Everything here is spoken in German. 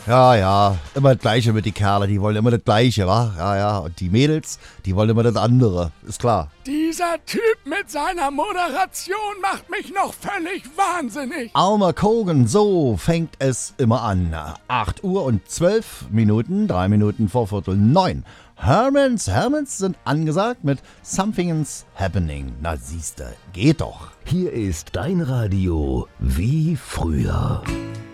Ja, immer das Gleiche mit die Kerle, die wollen immer das Gleiche, wa? Ja, und die Mädels, die wollen immer das andere, ist klar. Dieser Typ mit seiner Moderation macht mich noch völlig wahnsinnig. Alma Cogan, so fängt es immer an. 8 Uhr und 12 Minuten, 3 Minuten vor Viertel 9. Hermans sind angesagt mit Something's Happening. Na siehste, geht doch. Hier ist dein Radio wie früher.